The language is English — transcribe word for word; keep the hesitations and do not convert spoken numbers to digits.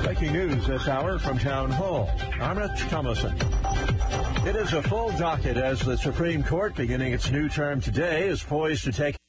Breaking news this hour from Town Hall. I'm Rich Thomason. It is a full docket as the Supreme Court, beginning its new term today, is poised to take